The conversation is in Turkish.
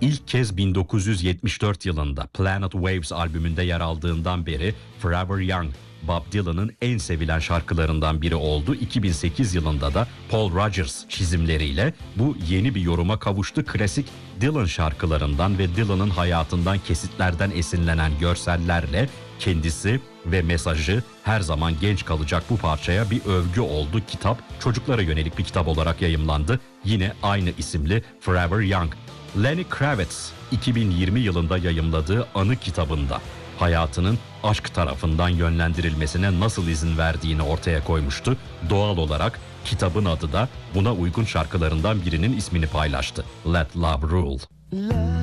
İlk kez 1974 yılında Planet Waves albümünde yer aldığından beri Forever Young, Bob Dylan'ın en sevilen şarkılarından biri oldu. 2008 yılında da Paul Rodgers çizimleriyle bu yeni bir yoruma kavuştu. Klasik Dylan şarkılarından ve Dylan'ın hayatından kesitlerden esinlenen görsellerle kendisi ve mesajı her zaman genç kalacak bu parçaya bir övgü oldu. Kitap çocuklara yönelik bir kitap olarak yayımlandı. Yine aynı isimli Forever Young. Lenny Kravitz 2020 yılında yayımladığı anı kitabında hayatının aşk tarafından yönlendirilmesine nasıl izin verdiğini ortaya koymuştu. Doğal olarak kitabın adı da buna uygun şarkılarından birinin ismini paylaştı. Let Love Rule.